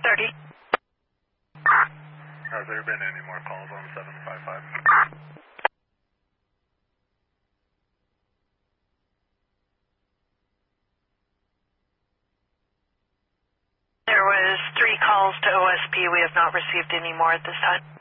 30. Has there been any more calls on 755? There was 3 calls to OSP. We have not received any more at this time.